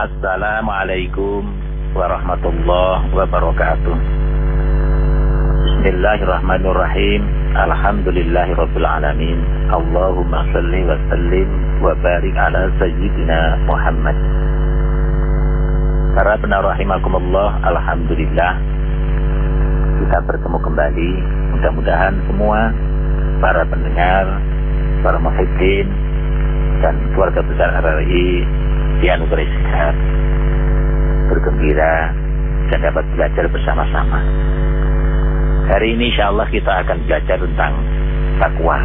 Assalamualaikum warahmatullahi wabarakatuh. Bismillahirrahmanirrahim. Alhamdulillahirabbil alamin. Allahumma shalli wa sallim wa barik ala sayyidina Muhammad. Para pendengar rahimakumullah, alhamdulillah kita bertemu kembali. Mudah-mudahan semua para pendengar, para muhibbin dan keluarga besar RRI dianugerahi sehat, bergembira dan dapat belajar bersama-sama. Hari ini insyaallah kita akan belajar tentang takwa.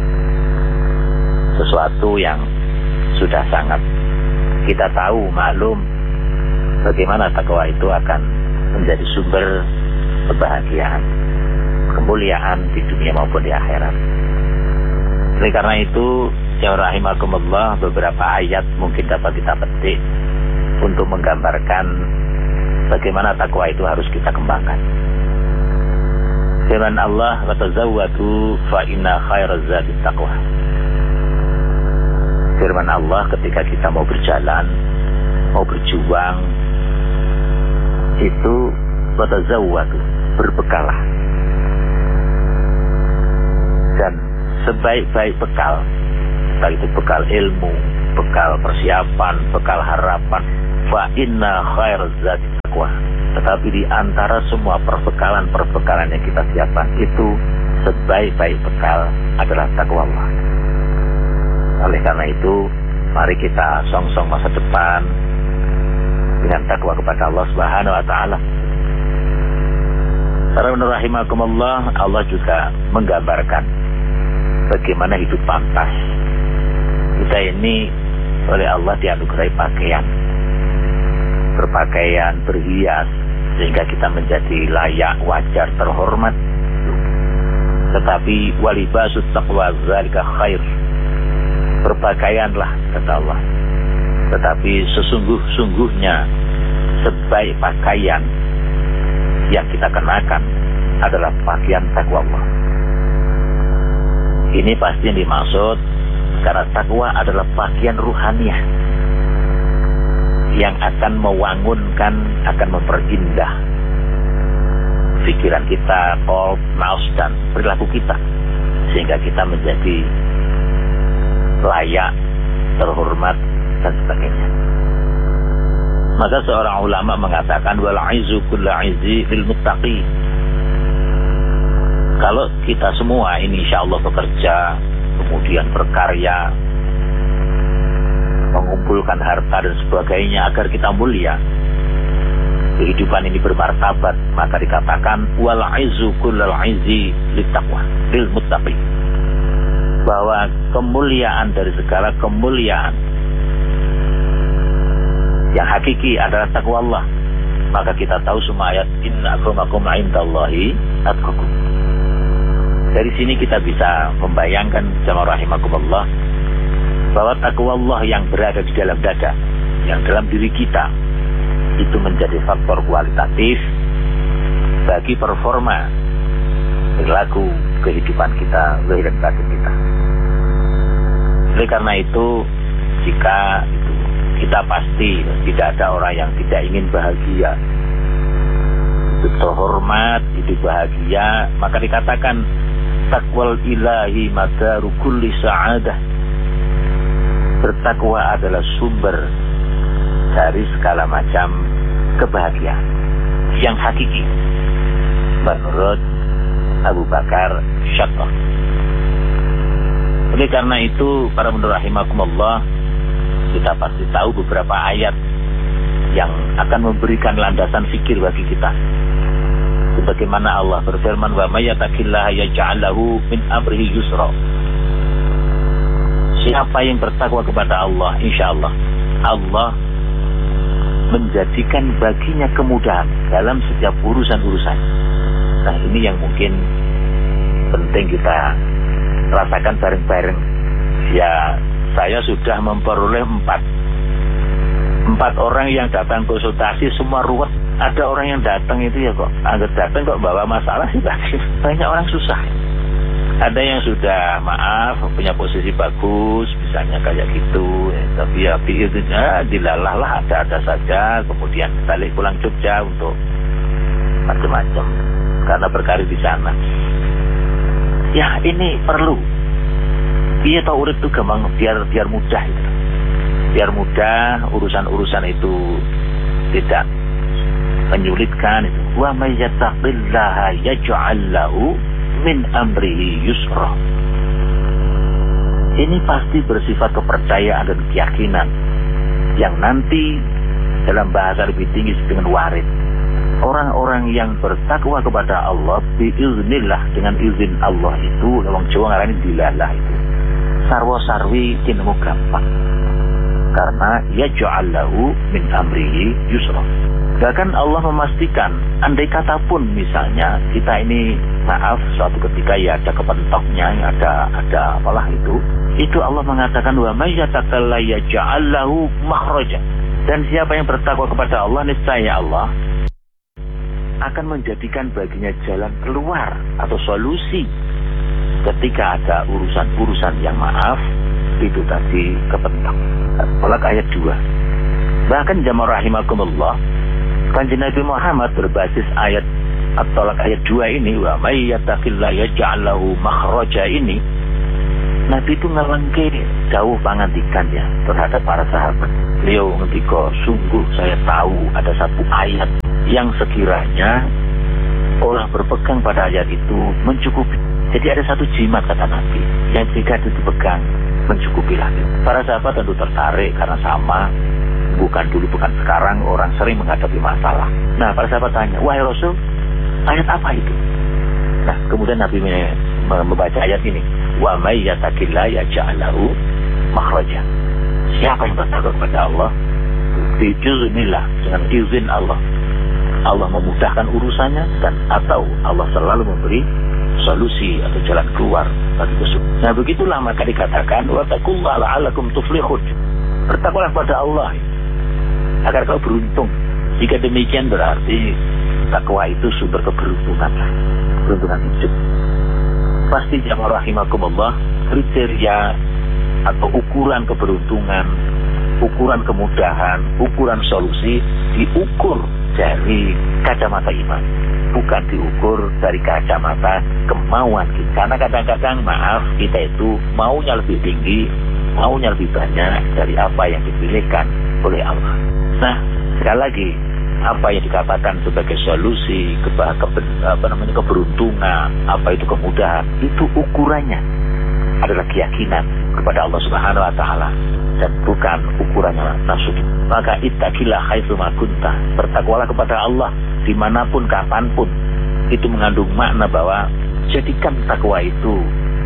Sesuatu yang sudah sangat kita tahu, maklum bagaimana takwa itu akan menjadi sumber kebahagiaan, kemuliaan di dunia maupun di akhirat. Oleh karena itu, ya rahimakumullah, beberapa ayat mungkin dapat kita petik untuk menggambarkan bagaimana takwa itu harus kita kembangkan. Firman Allah, "Wa tazawwadu fa inna khairaz zadi taqwa." Firman Allah ketika kita mau berjalan, mau berjuang, itu wa tazawwadu, berbekalah. Dan sebaik-baik bekal, entah itu bekal ilmu, bekal persiapan, bekal harapan, fa inna khairaz zadi taqwa. Tetapi di antara semua perbekalan yang kita siapkan itu, sebaik-baik bekal adalah takwa Allah. Oleh karena itu, mari kita song-song masa depan dengan takwa kepada Allah Subhanahu wa taala. Para pendengar rahimakumullah, Allah juga menggambarkan bagaimana hidup pantas. Kita ini oleh Allah dianugerahi pakaian, berpakaian, berhias, sehingga kita menjadi layak, wajar, terhormat. Tetapi walibasut taqwa dzalika khair. Berpakaianlah, kata Allah, tetapi sesungguh-sungguhnya sebaik pakaian yang kita kenakan adalah pakaian takwa Allah. Ini pasti yang dimaksud, karena takwa adalah pakaian ruhaniah yang akan mewangunkan, akan memperindah pikiran kita, qalb, nafs, dan perilaku kita, sehingga kita menjadi layak, terhormat, dan sebagainya. Maka seorang ulama mengatakan, wal izu kullu izi lil muttaqi. Kalau kita semua ini insyaallah bekerja, kemudian berkarya, mengumpulkan harta dan sebagainya agar kita mulia, kehidupan ini bermartabat, maka dikatakan wal izu kullal izi lit taqwa lil muttaqi, bahwa kemuliaan dari segala kemuliaan yang hakiki adalah takwa Allah. Maka kita tahu semua ayat, inna akramakum indallahi atqakum. Dari sini kita bisa membayangkan jamaah rahimakumullah, bahwa takwa Allah yang berada di dalam dada, yang dalam diri kita, itu menjadi faktor kualitatif bagi performa perilaku kehidupan kita, zahir dan batin kita. Oleh karena itu, jika itu kita pasti tidak ada orang yang tidak ingin bahagia, hidup terhormat, hidup bahagia, maka dikatakan taqwal ilahi madaru kulli sa'adah. Bertakwa adalah sumber dari segala macam kebahagiaan yang hakiki, menurut Abu Bakar Syaqqah. Oleh karena itu, para pendengar rahimakumullah, kita pasti tahu beberapa ayat yang akan memberikan landasan fikir bagi kita. Sebagaimana Allah berfirman, wa may yattaqillaha yaj'al lahu min amrihi yusra. Siapa yang bertakwa kepada Allah, insyaallah Allah menjadikan baginya kemudahan dalam setiap urusan-urusan. Nah, ini yang mungkin penting kita rasakan bareng-bareng. Ya, saya sudah memperoleh empat orang yang datang konsultasi, semua ruwet. Ada orang yang datang itu ya kok, anggap datang kok bawa masalah sih, banyak orang susah. Ada yang sudah maaf, punya posisi bagus, misalnya kayak gitu, tapi ya biiznillah dilalah lah, ada saja, kemudian balik pulang Jogja untuk macam-macam karena berkarir di sana. Ya ini perlu. Iya tau urip itu gampang, biar mudah itu. Biar mudah, urusan-urusan itu tidak menyulitkan itu. Wa may yattaqillaha yaj'al lahu min amrihi yusra. Ini pasti bersifat kepercayaan dan keyakinan yang nanti dalam bahasa lebih tinggi dengan warid. Orang-orang yang bertakwa kepada Allah biiznillah, dengan izin Allah itu, orang Jawa ngarani dilalah itu, sarwa sarwi tinemu gampang karena yaj'al lahu min amrihi yusra. Bahkan Allah memastikan, andai kata pun misalnya kita ini maaf suatu ketika ya ada kepentoknya, ada apalah itu Allah mengatakan wa may yattaqilla yaj'al lahu makhraja. Dan siapa yang bertakwa kepada Allah, niscaya Allah akan menjadikan baginya jalan keluar atau solusi ketika ada urusan-urusan yang maaf itu tadi kepentok. Tolak ayat 2. Bahkan jamaah rahimakumullah, Kanjeng Nabi Muhammad berbasis ayat At-Tolak ayat 2 ini, wa may yattaqillaha yaj'al lahu makhraja ini, Nabi itu ngelengke jauh pangantikan ya terhadap para sahabat. Beliau ngendika, sungguh saya tahu ada satu ayat yang sekiranya orang berpegang pada ayat itu mencukupi. Jadi ada satu jimat kata Nabi yang jika itu dipegang mencukupilah. Para sahabat tentu tertarik karena sama, bukan dulu bukan sekarang orang sering menghadapi masalah. Nah para sahabat tanya, wahai Rasul, ayat apa itu? Nah kemudian Nabi membaca ayat ini, wa may yattaqillaha yaj'al lahu makhraja. Siapa yang bertakwa kepada Allah biiznillah, dengan izin Allah, Allah memudahkan urusannya, dan atau Allah selalu memberi solusi atau jalan keluar bagi kesulitan. Nah begitulah maka dikatakan wa taqullaha la'allakum tuflihun. Bertakwalah kepada Allah agar kau beruntung. Jika demikian berarti takwa itu sumber keberuntungan, keberuntungan hidup. Pasti jamaah rahimakumullah, kriteria atau ukuran keberuntungan, ukuran kemudahan, ukuran solusi diukur dari kacamata iman, bukan diukur dari kacamata kemauan kita. Karena kadang-kadang maaf, kita itu maunya lebih tinggi, maunya lebih banyak dari apa yang dipilihkan oleh Allah. Nah, sekali lagi, apa yang dikatakan sebagai solusi keberuntungan, apa itu kemudahan, itu ukurannya adalah keyakinan kepada Allah Subhanahu wa taala dan bukan ukurannya nafsu. Maka ittaqillah haitsu ma kunta, bertakwalah kepada Allah dimanapun kapanpun. Itu mengandung makna bahwa jadikan takwa itu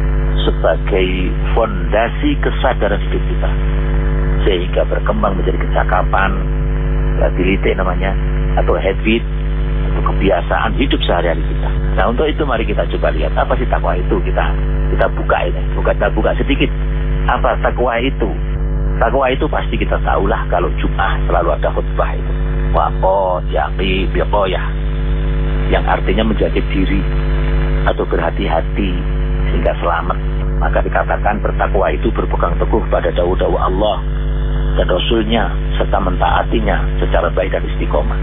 sebagai fondasi kesadaran hidup kita sehingga berkembang menjadi kecakapan, ability namanya, atau habit, atau kebiasaan hidup sehari-hari kita. Nah untuk itu mari kita coba lihat apa sih takwa itu. Kita buka ini, kita buka sedikit apa takwa itu. Takwa itu pasti kita tahulah kalau Jumat selalu ada khutbah itu, waqo yaqi biqoyah, yang artinya menjaga diri atau berhati-hati sehingga selamat. Maka dikatakan bertakwa itu berpegang teguh pada dawuh-dawuh Allah dan Rasulnya serta mentaatinya secara baik dan istiqomah.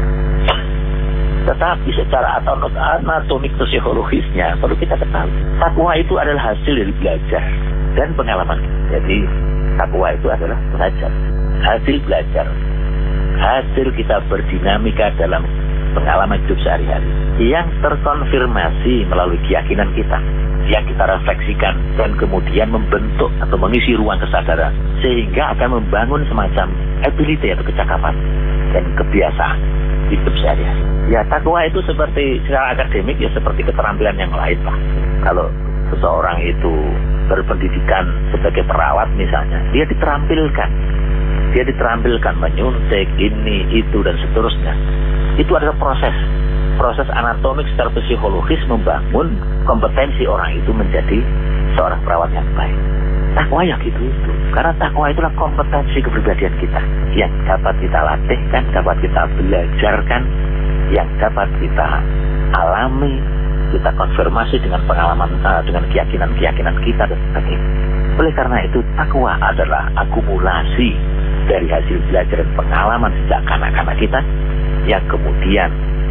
Tetapi secara anatomik psikologisnya perlu kita ketahui, takwa itu adalah hasil dari belajar dan pengalaman. Jadi takwa itu adalah belajar, hasil belajar, hasil kita berdinamika dalam pengalaman hidup sehari-hari yang terkonfirmasi melalui keyakinan kita, yang kita refleksikan dan kemudian membentuk atau mengisi ruang kesadaran sehingga akan membangun semacam ability atau kecakapan dan kebiasaan hidup sehari-hari. Ya takwa itu seperti secara akademik ya seperti keterampilan yang lain lah. Kalau seseorang itu berpendidikan sebagai perawat misalnya, dia diterampilkan menyuntik ini itu dan seterusnya. Itu adalah proses anatomik secara psikologis membangun kompetensi orang itu menjadi seorang perawat yang baik. Takwa ya gitu itu. Karena takwa itulah kompetensi kepribadian kita yang dapat kita latihkan, dapat kita belajarkan, yang dapat kita alami kita konfirmasi dengan pengalaman, dengan keyakinan-keyakinan kita dan sebagainya. Oleh karena itu, takwa adalah akumulasi dari hasil belajar dan pengalaman sejak kanak-kanak kita yang kemudian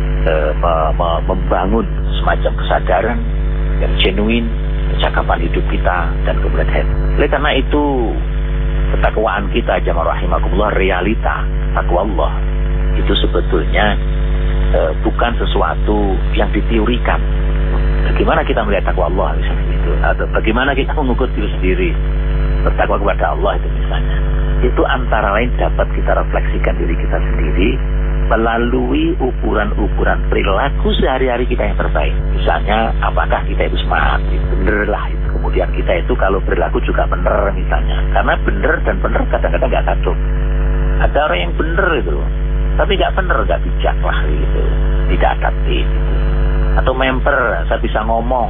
membangun semacam kesadaran yang genuine, kecakapan hidup kita dan kemudian head. Oleh karena itu, ketakwaan kita jamaah rahimakumullah, realita takwa Allah itu sebetulnya bukan sesuatu yang diteorikan. Bagaimana kita melihat takwa Allah misalnya itu, atau bagaimana kita mengukur diri sendiri bertakwa kepada Allah itu misalnya, itu antara lain dapat kita refleksikan diri kita sendiri melalui ukuran-ukuran perilaku sehari-hari kita yang terbaik. Misalnya, apakah kita itu smart, bener lah itu. Kemudian kita itu kalau perilaku juga bener misalnya. Karena bener dan bener kadang-kadang nggak kacau. Ada orang yang bener itu, tapi nggak bener, nggak bijak lah gitu, tidak adaptif gitu. Atau member, saya bisa ngomong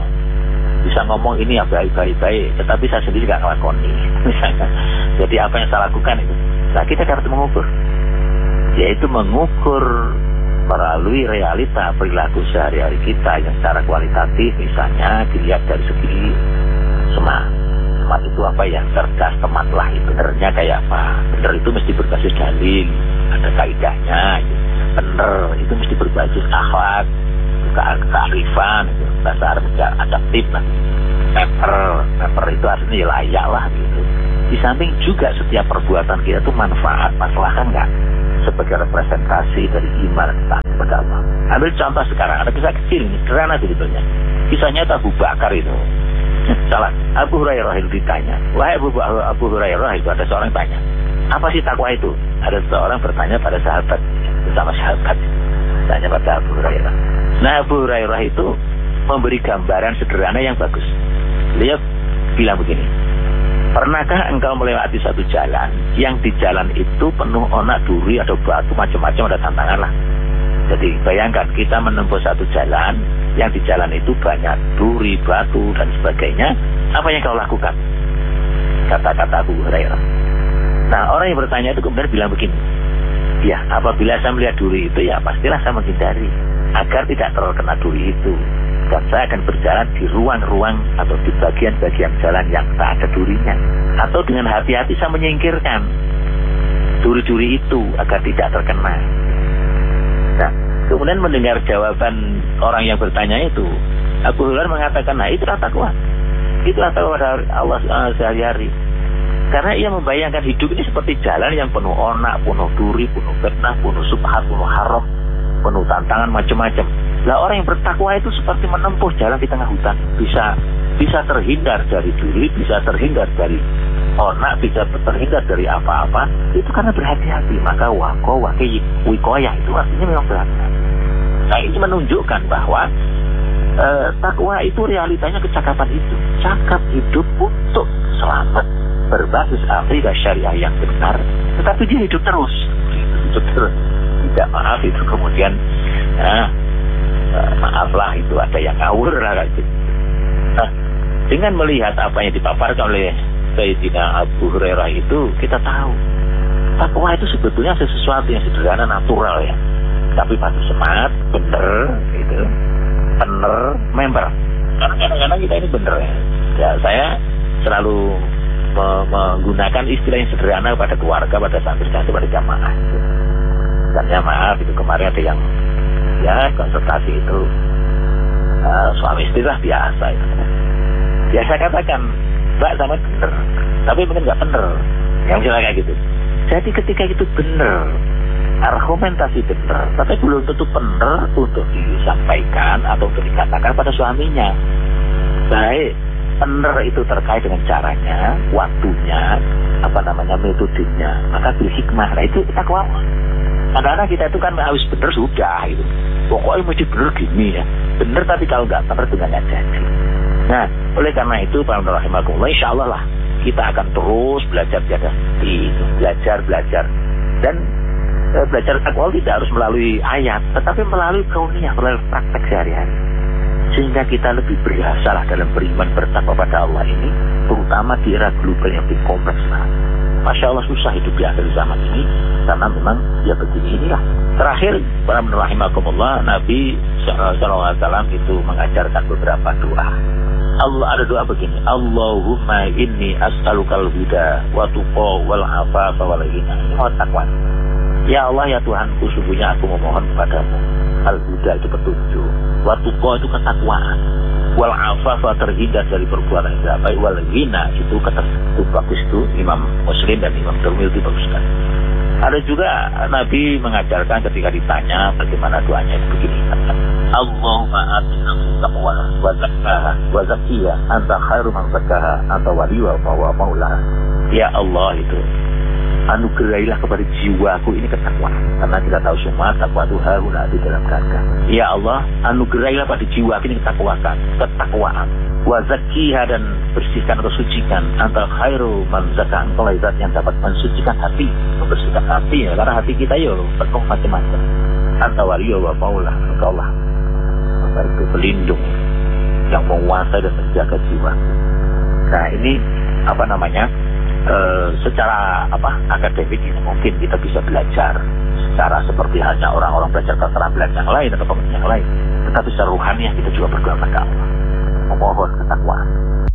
ini ya baik-baik, tetapi saya sendiri nggak ngelakoni misalnya. Jadi apa yang saya lakukan itu, nah kita harus mengukur, yaitu mengukur melalui realita perilaku sehari-hari kita yang secara kualitatif, misalnya dilihat dari segi smart itu apa ya, cerdas, temat lah, itu benernya kayak apa. Bener itu mesti berbasis dalil, ada kaidahnya gitu. Bener itu mesti berbasis akhlak, kearifan, gitu. Bahasa Arab adaptif lah. Member itu artinya ya layak lah gitu. Di samping juga setiap perbuatan kita itu manfaat, masalah kan enggak, sebagai representasi dari iman kepada Allah. Ambil contoh sekarang, ada kisah kecil ini, sederhana sebetulnya. Kisahnya Abu Bakar itu. Salah, Abu Hurairah itu ditanya, wahai Abu Hurairah, itu ada seorang tanya, apa sih takwa itu? Ada seorang bertanya pada sahabat, bersama sahabat, tanya pada Abu Hurairah. Nah, Abu Hurairah itu memberi gambaran sederhana yang bagus. Beliau bilang begini, pernahkah engkau melewati satu jalan yang di jalan itu penuh onak duri atau batu, macam-macam, ada tantangan lah. Jadi bayangkan kita menempuh satu jalan yang di jalan itu banyak duri, batu dan sebagainya. Apa yang kau lakukan? Kata-kata Abu Hurairah. Nah, orang yang bertanya itu kemudian bilang begini, ya apabila saya melihat duri itu, ya pastilah saya menghindari agar tidak terkena duri itu. Dan saya akan berjalan di ruang-ruang atau di bagian-bagian jalan yang tak ada durinya. Atau dengan hati-hati saya menyingkirkan duri-duri itu agar tidak terkena. Nah, kemudian mendengar jawaban orang yang bertanya itu, Abu Hurairah mengatakan, nah itulah takwa. Itulah takwa pada Allah sehari-hari. Karena ia membayangkan hidup ini seperti jalan yang penuh onak, penuh duri, penuh fitnah, penuh subhat, penuh haram, penuh tantangan macam-macam. Lah orang yang bertakwa itu seperti menempuh jalan di tengah hutan, bisa terhindar dari duri, bisa terhindar dari onak, bisa terhindar dari apa-apa. Itu karena berhati-hati. Maka wikoyah itu artinya memang berhati-hati. Nah, ini menunjukkan bahwa takwa itu realitanya kecakapan itu, cakap hidup untuk selamat berbasis akidah syariah yang benar, tetapi dia hidup terus. Tidak maaf itu kemudian maaflah itu ada yang ngawur lah gitu. Nah, dengan melihat apa yang dipaparkan oleh Sayyidina Abu Hurairah itu, kita tahu takwa itu sebetulnya sesuatu yang sederhana, natural ya, tapi pasti semangat, bener gitu, member. Karena kadang-kadang kita ini bener ya, saya selalu menggunakan istilah yang sederhana pada keluarga, pada santri-santri, pada jamaah gitu. Misalnya maaf itu kemarin ada yang konsultasi itu suami istri lah biasa itu. Ya saya katakan, Mbak sama bener, tapi mungkin nggak bener, yang misalnya kayak gitu. Jadi ketika itu bener, argumentasi bener, tapi belum tentu bener untuk disampaikan atau untuk dikatakan pada suaminya. Baik, bener itu terkait dengan caranya, waktunya, metodenya, maka bil hikmah. Nah itu takwa. Kadang-kadang kita itu kan harus bener sudah gitu. Pokoknya mesti bener gini ya. Bener tapi kalau nggak bener juga nggak jadi. Nah, oleh karena itu, para rahimakumullah, insyaallah lah kita akan terus belajar belajar. Dan belajar takwa tidak harus melalui ayat, tetapi melalui kauniyah, melalui praktek sehari-hari. Sehingga kita lebih berhasil dalam beriman bertakwa pada Allah ini, terutama di era global yang lebih kompleks. Masya Allah susah hidup di akhir zaman ini, karena memang ya begini inilah Terakhir, para rahimakumullah, Nabi SAW itu mengajarkan beberapa doa. Allah ada doa begini, Allahumma inni as'alukal huda wa tuqa wal afafa wal ghina. Ini mau takwa. Ya Allah, ya Tuhanku, sungguhnya aku memohon kepadamu. Al huda itu petunjuk, wa tuqa itu ketakwaan, wal afafa terhindar dari perbuatan yang tidak baik, wal ghina itu itu bagus, itu Imam Muslim dan Imam Tirmidzi bagus sekali. Ada juga Nabi mengajarkan ketika ditanya bagaimana doanya itu begini. Allahumma atina taqwa wa zakkaha wa zakkiha anta khairu man zakkaha anta waliyuha wa maulaha. Ya Allah, itu anugerahilah kepada jiwaku ini ketakwaan, karena kita tahu semua takwa itu haruna di dalam dada. Ya Allah, anugerahilah pada jiwaku ini ketakwaan, wa zakkiha, dan bersihkan atau sucikan, anta khairu man zakkaha, engkau zat yang dapat mensucikan hati, membersihkan hati ya, karena hati kita penuh macam-macam. Anta waliyuha wa maulaha, engkau lah itu pelindung yang menguasai dan menjaga jiwa. Nah, ini secara akademik ini mungkin kita bisa belajar secara seperti hanya orang-orang belajar keterampilan yang lain atau pengetahuan yang lain, tetapi secara ruhaniah kita juga berdoa pada Allah.